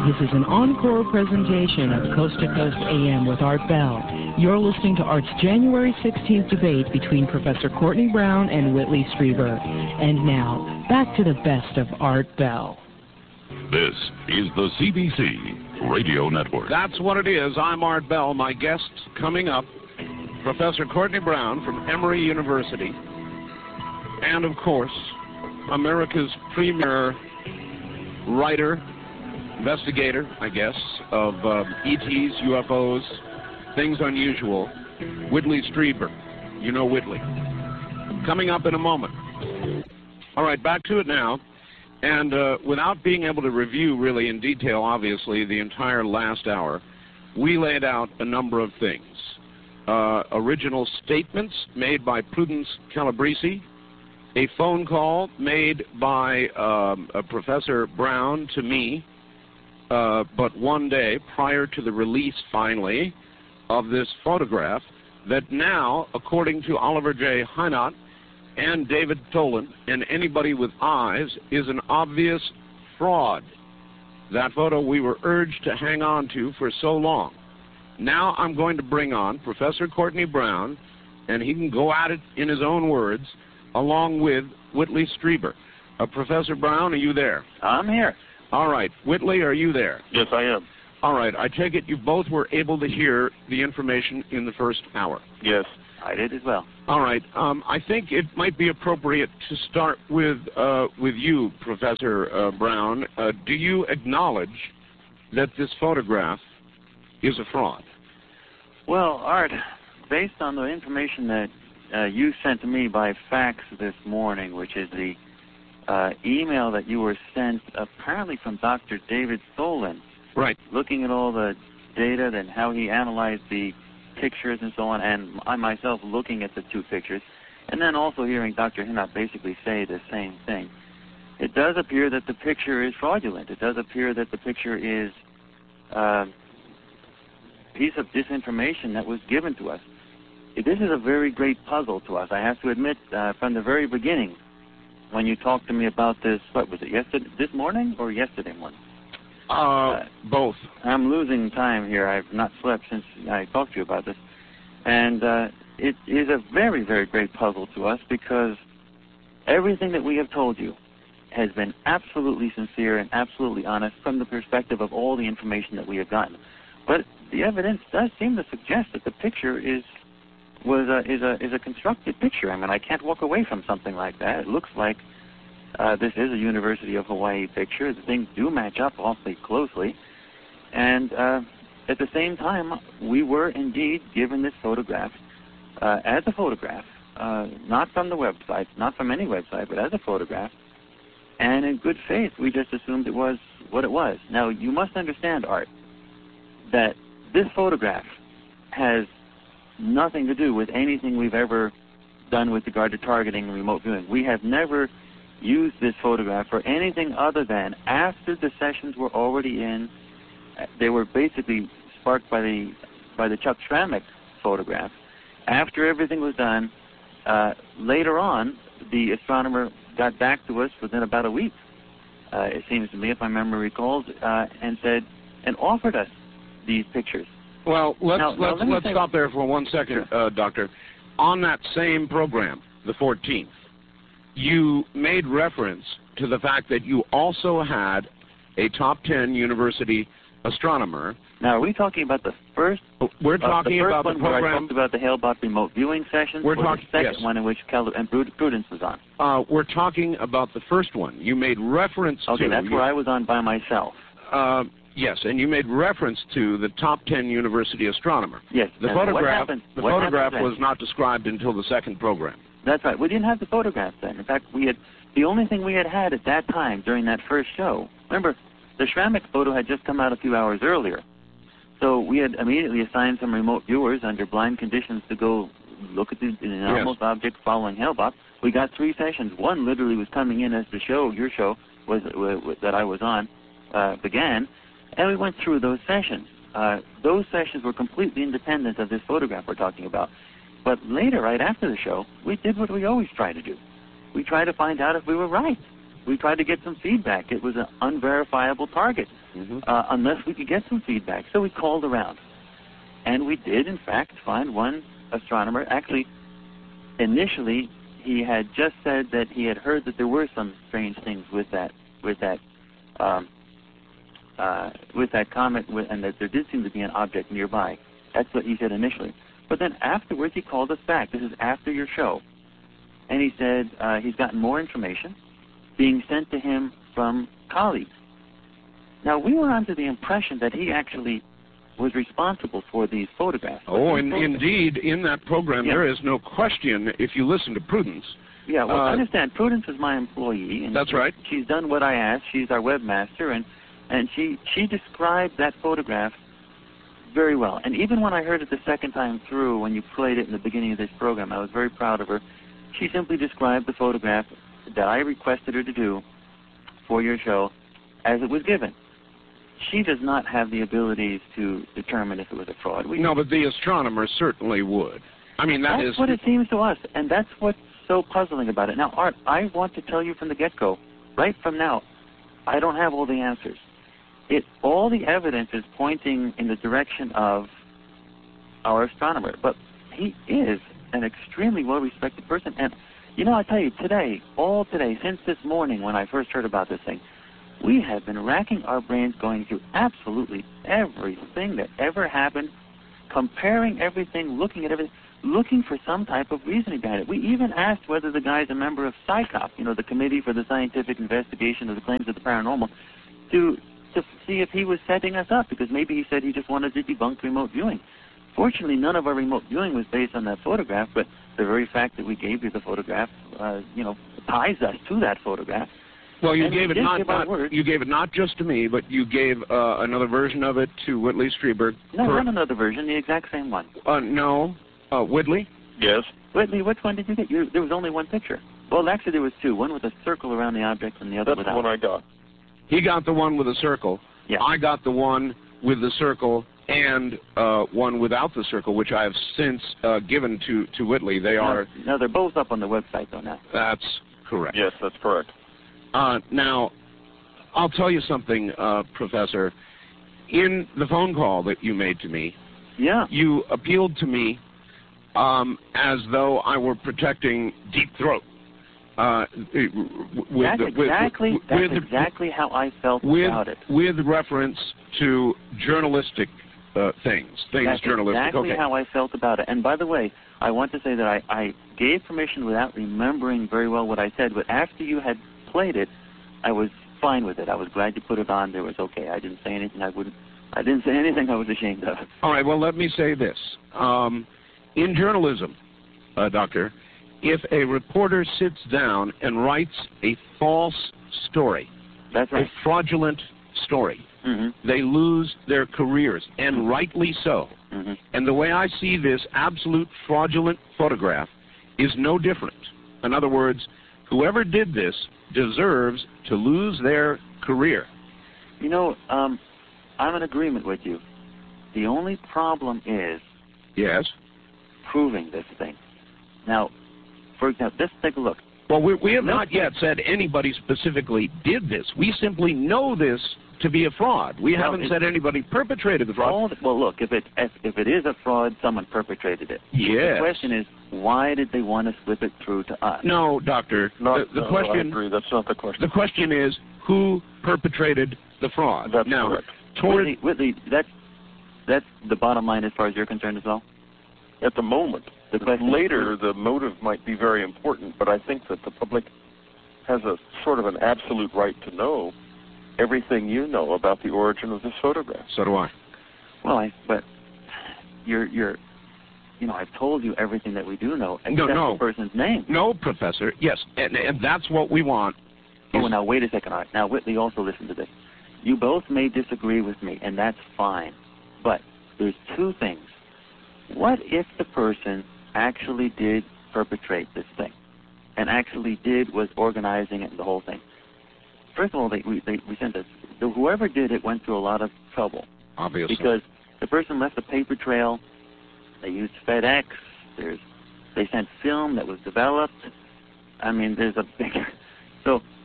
This is an encore presentation of Coast to Coast AM with Art Bell. You're listening to Art's January 16th debate between Professor Courtney Brown and Whitley Strieber. And now, back to the best of Art Bell. This is the CBC Radio Network. That's what it is. I'm Art Bell. My guest coming up, Professor Courtney Brown from Emory University. And, of course, America's premier writer, investigator, I guess, of ETs, UFOs, things unusual, Whitley Strieber. You know Whitley. Coming up in a moment. All right, back to it now. And without being able to review really in detail, obviously, the entire last hour, we laid out a number of things. Original statements made by Prudence Calabrese, a phone call made by Professor Brown to me, but one day prior to the release, finally, of this photograph that now, according to Oliver J. Heinot and David Tolan and anybody with eyes, is an obvious fraud. That photo we were urged to hang on to for so long. Now I'm going to bring on Professor Courtney Brown, and he can go at it in his own words, along with Whitley Strieber. Professor Brown, are you there? I'm here. All right. Whitley, are you there? Yes, I am. All right. I take it you both were able to hear the information in the first hour. Yes, I did as well. All right. I think it might be appropriate to start with you, Professor Brown. Do you acknowledge that this photograph is a fraud? Well, Art, based on the information that you sent to me by fax this morning, which is the email that you were sent apparently from Dr. David Tolan. Right. Looking at all the data and how he analyzed the pictures and so on, and I myself looking at the two pictures, and then also hearing Dr. Heinot basically say the same thing. It does appear that the picture is fraudulent. It does appear that the picture is a piece of disinformation that was given to us. This is a very great puzzle to us. I have to admit, from the very beginning, when you talked to me about this, what was it, yesterday, this morning or yesterday morning? Both. I'm losing time here. I've not slept since I talked to you about this. And it is a very, very great puzzle to us because everything that we have told you has been absolutely sincere and absolutely honest from the perspective of all the information that we have gotten. But the evidence does seem to suggest that the picture is a constructed picture. I mean, I can't walk away from something like that. It looks like this is a University of Hawaii picture. The things do match up awfully closely. And at the same time, we were indeed given this photograph as a photograph, not from the website, not from any website, but as a photograph. And in good faith, we just assumed it was what it was. Now, you must understand, Art, that this photograph has nothing to do with anything we've ever done with regard to targeting and remote viewing. We have never used this photograph for anything other than after the sessions were already in. They were basically sparked by the Chuck Schrammick photograph. After everything was done, later on, the astronomer got back to us within about a week, it seems to me, if my memory recalls, and said, and offered us these pictures. Well, let's stop there for 1 second, Sure. Doctor. On that same program, the 14th, you made reference to the fact that you also had a top 10 university astronomer. Now, are we talking about the first? We're talking about the one where I program. talked about the Hale-Bopp remote viewing sessions. We're or talking the second yes. one in which Prudence was on. We're talking about the first one. You made reference to. Okay, that's where I was on by myself. Yes, and you made reference to the top 10 university astronomer. Yes. The now, photograph. The what photograph happened was not described until the second program. That's right. We didn't have the photograph then. In fact, the only thing we had at that time during that first show. Remember, the Schrammick photo had just come out a few hours earlier. So we had immediately assigned some remote viewers under blind conditions to go look at the anomalous object following Hale-Bopp. We got 3 sessions. One literally was coming in as the show, your show, that I was on, began, and we went through those sessions. Those sessions were completely independent of this photograph we're talking about. But later, right after the show, we did what we always try to do. We tried to find out if we were right. we tried to get some feedback. It was an unverifiable target, unless we could get some feedback. So we called around. And we did, in fact, find one astronomer. Actually, initially, he had just said that he had heard that there were some strange things with that comet, and that there did seem to be an object nearby. That's what he said initially. But then afterwards, he called us back. This is after your show. And he said he's gotten more information being sent to him from colleagues. Now, we were under the impression that he actually was responsible for these photographs. Oh, and indeed, in that program, there is no question, if you listen to Prudence. Yeah, well, I understand. Prudence is my employee. And that's right. She's done what I asked. She's our webmaster, and she described that photograph very well. And even when I heard it the second time through, when you played it in the beginning of this program, I was very proud of her. She simply described the photograph that I requested her to do for your show as it was given. She does not have the abilities to determine if it was a fraud. No, but the astronomer certainly would. I mean, that's what it seems to us, and that's what's so puzzling about it. Now, Art, I want to tell you from the get-go, right from now, I don't have all the answers. All the evidence is pointing in the direction of our astronomer, but he is an extremely well-respected person. And, you know, I tell you, all today, since this morning when I first heard about this thing, we have been racking our brains going through absolutely everything that ever happened, comparing everything, looking at everything, looking for some type of reasoning behind it. We even asked whether the guy's a member of CSICOP, you know, the Committee for the Scientific Investigation of the Claims of the Paranormal, to see if he was setting us up, because maybe he said he just wanted to debunk remote viewing. Fortunately, none of our remote viewing was based on that photograph, but the very fact that we gave you the photograph, ties us to that photograph. Well, you gave it not just to me, but you gave another version of it to Whitley Strieber. No, not another version, the exact same one. No. Whitley? Yes. Whitley, which one did you get? There was only one picture. Well, actually, there was two. One with a circle around the object and the other without. That's the one I got. He got the one with a circle. Yeah. I got the one with the circle and one without the circle, which I have since given to Whitley. No, they're both up on the website, though, now. That's correct. Yes, that's correct. Now, I'll tell you something, Professor. In the phone call that you made to me, you appealed to me as though I were protecting Deep Throat. That's exactly how I felt about it. With reference to journalistic things. That's journalistic. Exactly how I felt about it. And by the way, I want to say that I gave permission without remembering very well what I said, but after you had played it, I was fine with it. I was glad you put it on. It was okay. I didn't say anything I was ashamed of. All right, well, let me say this. In journalism, Doctor, if a reporter sits down and writes a false story, that's right, a fraudulent story, they lose their careers, and rightly so. And the way I see this absolute fraudulent photograph is no different. In other words, whoever did this deserves to lose their career. You know, I'm in agreement with you. The only problem is proving this thing. Now, for example, let's take a look. Well, we have not yet said anybody specifically did this. We simply know this to be a fraud. We haven't said anybody perpetrated the fraud. Well, look, if it is a fraud, someone perpetrated it. Yes. The question is, why did they want to slip it through to us? No, Doctor. The question. I agree. That's not the question. The question is, who perpetrated the fraud? That's correct. Whitley, that's the bottom line as far as you're concerned as well? At the moment. Later, the motive might be very important, but I think that the public has a sort of an absolute right to know everything you know about the origin of this photograph. So do I. Well, but I've told you everything that we do know, except the person's name. No, Professor. Yes, and that's what we want. Oh, now wait a second. All right. Now, Whitley, also listen to this. You both may disagree with me, and that's fine. But there's two things. What if the person actually did perpetrate this thing, and actually was organizing it and the whole thing? First of all, we sent this. Whoever did it went through a lot of trouble. Obviously. Because the person left a paper trail. They used FedEx. They sent film that was developed. I mean, there's a bigger. So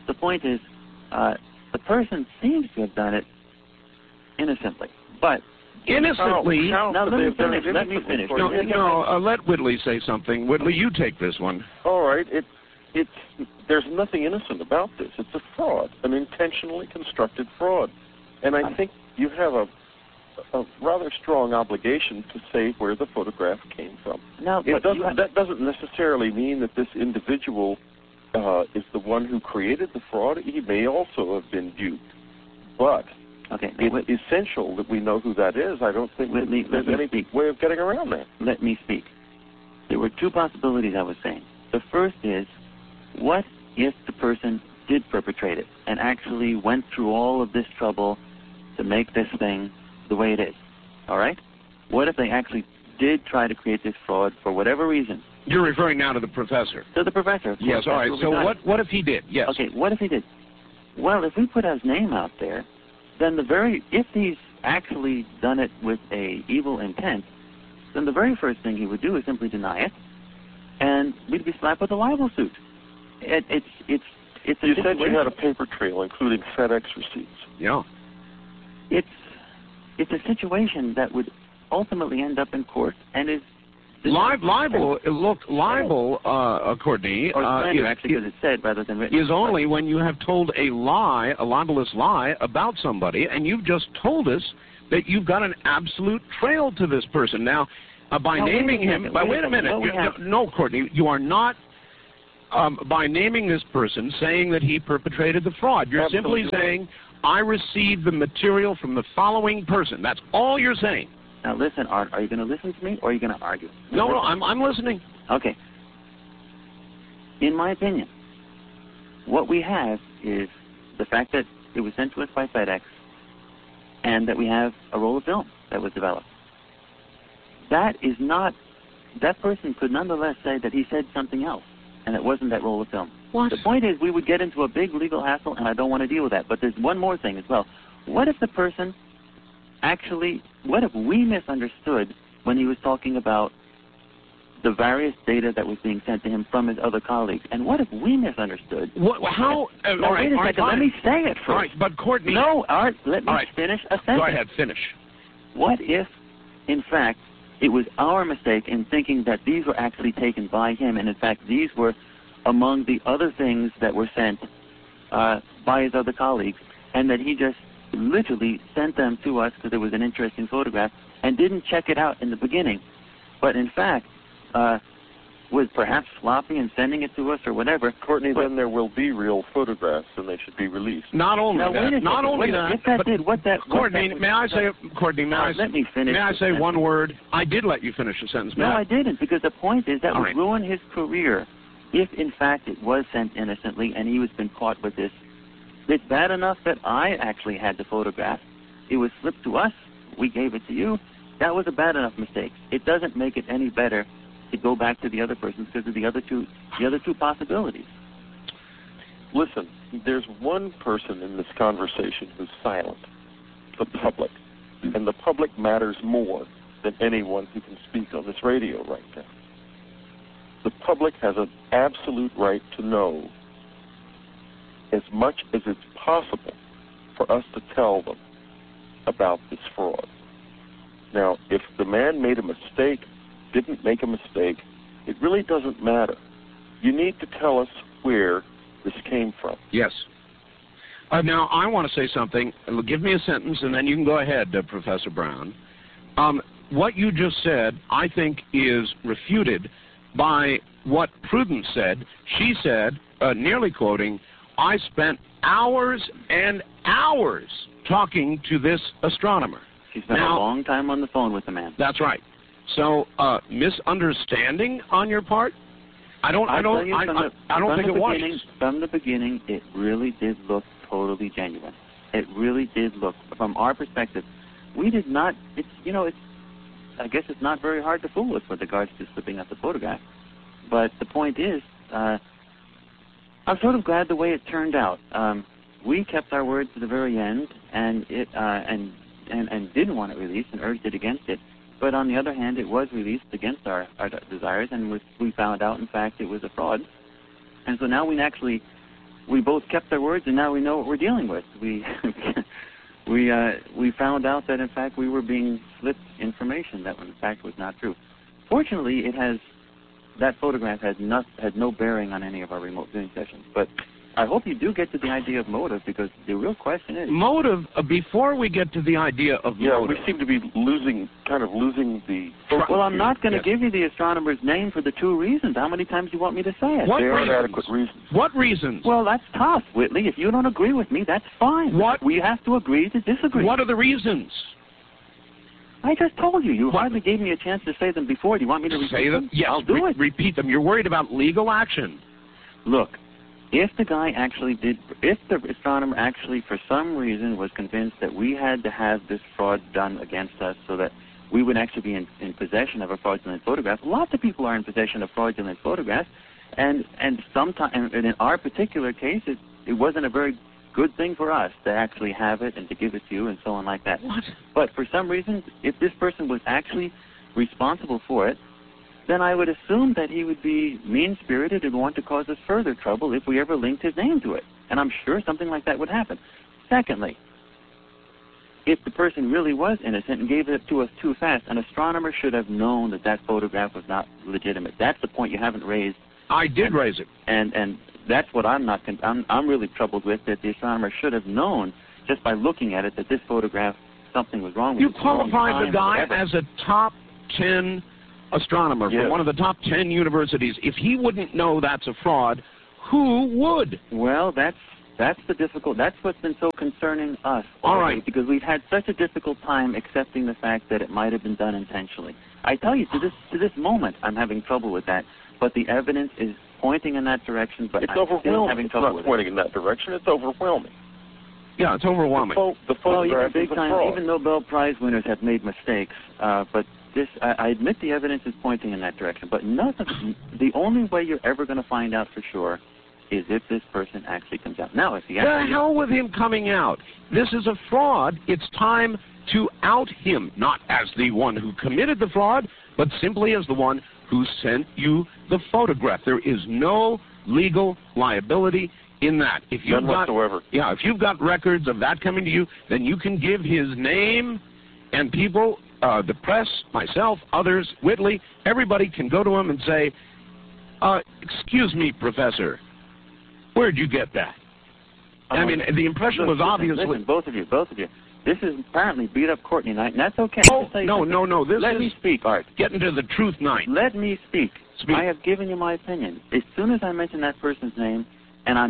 the point is, the person seems to have done it innocently, but innocently. Now let me finish. Let me finish. Let Whitley say something. Whitley, you take this one. All right. There's nothing innocent about this. It's a fraud, an intentionally constructed fraud, and I think you have a rather strong obligation to say where the photograph came from. Now, that doesn't necessarily mean that this individual is the one who created the fraud. He may also have been duped, but it's essential that we know who that is. I don't think there's any way of getting around that. Let me speak. There were two possibilities I was saying. The first is, what if the person did perpetrate it and actually went through all of this trouble to make this thing the way it is? All right? What if they actually did try to create this fraud for whatever reason? You're referring now to the professor. To the professor. Yes, all right. So what if he did? Yes. Okay, what if he did? Well, if we put his name out there, then if he's actually done it with a evil intent, then the very first thing he would do is simply deny it, and we'd be slapped with a libel suit. It's a You said you had a paper trail, including FedEx receipts. Yeah. It's a situation that would ultimately end up in court and is libel. Look, libel, Courtney, or slander, actually, because it's said rather than written, is only when you have told a lie, a libelous lie about somebody, and you've just told us that you've got an absolute trail to this person. Now, by naming him, wait a minute. No, Courtney, you are not. By naming this person, saying that he perpetrated the fraud. You're simply saying, I received the material from the following person. That's all you're saying. Now listen, Art, are you going to listen to me or are you going to argue? No, I'm listening. Okay. In my opinion, what we have is the fact that it was sent to us by FedEx and that we have a roll of film that was developed. That person could nonetheless say that he said something else, and it wasn't that roll of film. What? The point is, we would get into a big legal hassle, and I don't want to deal with that. But there's one more thing as well. What if the person what if we misunderstood when he was talking about the various data that was being sent to him from his other colleagues? And what if we misunderstood? How? Now, wait a second, let me say it first. All right, but Courtney... No, Art, let me finish a sentence. Go ahead, finish. What if, in fact, it was our mistake in thinking that these were actually taken by him, and in fact these were among the other things that were sent by his other colleagues, and that he just literally sent them to us because it was an interesting photograph and didn't check it out in the beginning, but in fact was perhaps sloppy in sending it to us or whatever. Courtney, then there will be real photographs and they should be released. Not only that, if that did, Courtney, may I say, let me finish. May I say one word? I did let you finish the sentence. No, I didn't, because the point is that would ruin his career if, in fact, it was sent innocently and he was been caught with this. It's bad enough that I actually had the photograph. It was slipped to us. We gave it to you. That was a bad enough mistake. It doesn't make it any better to go back to the other person because of the other two possibilities. Listen, there's one person in this conversation who's silent, the public. And the public matters more than anyone who can speak on this radio right now. The public has an absolute right to know as much as it's possible for us to tell them about this fraud. Now, if the man made a mistake, didn't make a mistake, it really doesn't matter. You need to tell us where this came from. Yes. Now, I want to say something. Give me a sentence, and then you can go ahead, Professor Brown. What you just said, I think, is refuted by what Prudence said. She said, nearly quoting, I spent hours and hours talking to this astronomer. She spent a long time on the phone with the man. That's right. So, misunderstanding on your part? I don't think it was. From the beginning, it really did look totally genuine. It really did look, from our perspective, we did not. I guess it's not very hard to fool us with regards to slipping up the photograph. But the point is, I'm sort of glad the way it turned out. We kept our word to the very end, and didn't want it released and urged it against it. But on the other hand, it was released against our desires, and we found out, in fact, it was a fraud. And so now we actually we both kept our words, and now we know what we're dealing with. We found out that in fact we were being slipped information that in fact was not true. Fortunately, that photograph had no bearing on any of our remote viewing sessions. But I hope you do get to the idea of motive, because the real question is motive. Before we get to the idea of motive, we seem to be losing the. Well, I'm not going to give you the astronomer's name for the 2 reasons. How many times do you want me to say it? There are adequate reasons. What reasons? Well, that's tough, Whitley. If you don't agree with me, that's fine. What? We have to agree to disagree. What are the reasons? I just told you. You hardly gave me a chance to say them before. Do you want me to repeat them? Yes, I'll do it. Repeat them. You're worried about legal action. Look, if the astronomer actually, for some reason, was convinced that we had to have this fraud done against us so that we would actually be in possession of a fraudulent photograph. Lots of people are in possession of fraudulent photographs, and sometimes, and in our particular case, it wasn't a very good thing for us to actually have it and to give it to you and so on like that. What? But for some reason, if this person was actually responsible for it, then I would assume that he would be mean-spirited and want to cause us further trouble if we ever linked his name to it. And I'm sure something like that would happen. Secondly, if the person really was innocent and gave it to us too fast, an astronomer should have known that that photograph was not legitimate. That's the point you haven't raised. I did raise it. And that's what I'm really troubled with, that the astronomer should have known just by looking at it that this photograph, something was wrong with it. You qualified the guy as a top 10 astronomer from one of the top 10 universities. If he wouldn't know that's a fraud, who would? Well, that's what's been so concerning us. All right. Because we've had such a difficult time accepting the fact that it might have been done intentionally. I tell you, to this moment, I'm having trouble with that. But the evidence is pointing in that direction, but it's I'm overwhelming. still having trouble with it. It's not pointing in that direction. It's overwhelming. Yeah, it's overwhelming. The photograph big time. Even Nobel Prize winners have made mistakes, but I admit the evidence is pointing in that direction. But the only way you're ever going to find out for sure is if this person actually comes out. Now, if he actually... The hell with him coming out. This is a fraud. It's time to out him, not as the one who committed the fraud, but simply as the one who sent you the photograph. There is no legal liability in that. If you've None whatsoever. Yeah, if you've got records of that coming to you, then you can give his name, and people, the press, myself, others, Whitley, everybody can go to him and say, excuse me, Professor, where'd you get that? I mean, the impression was obviously... Listen, both of you. This is apparently beat up Courtney night, and that's okay. Oh, no. Let me speak, Art. Getting to the truth night. Let me speak. I have given you my opinion. As soon as I mention that person's name, and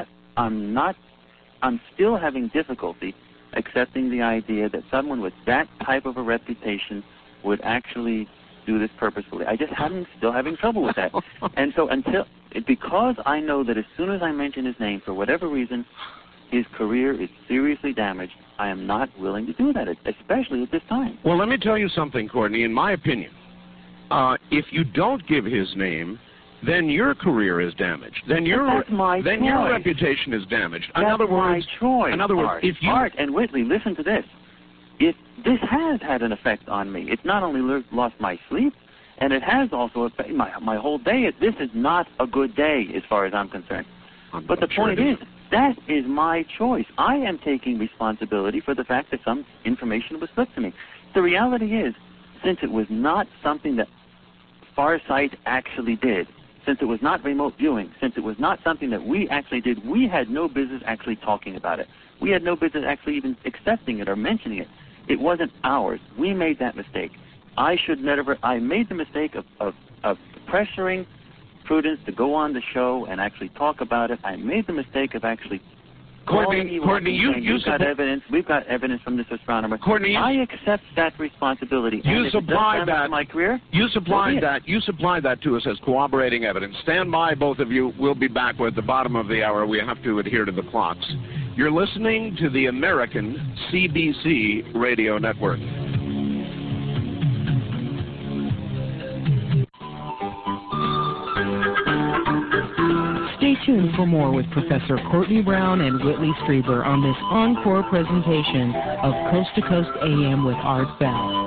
I'm still having difficulty accepting the idea that someone with that type of a reputation would actually do this purposefully. I just still having trouble with that. And so because I know that as soon as I mention his name, for whatever reason, his career is seriously damaged, I am not willing to do that, especially at this time. Well, let me tell you something, Courtney. In my opinion, if you don't give his name, then your career is damaged. Then your reputation is damaged. That's in other words, my choice. In other words, Art, if you Art and Whitley, listen to this. This has had an effect on me. It's not only lost my sleep, and it has also affected my whole day. This is not a good day as far as I'm concerned. But the point is, that is my choice. I am taking responsibility for the fact that some information was slipped to me. The reality is, since it was not something that Farsight actually did, since it was not remote viewing, since it was not something that we actually did, we had no business actually talking about it. We had no business actually even accepting it or mentioning it. It wasn't ours. We made that mistake. I made the mistake of pressuring Prudence to go on the show and actually talk about it. I made the mistake of actually Courtney, we've got evidence from this astronomer. Courtney, I accept that responsibility. You supplied that. My career. You supplied that. You supplied that to us as corroborating evidence. Stand by, both of you. We'll be back at the bottom of the hour. We have to adhere to the clocks. You're listening to the American CBC Radio Network. Stay tuned for more with Professor Courtney Brown and Whitley Strieber on this encore presentation of Coast to Coast AM with Art Bell.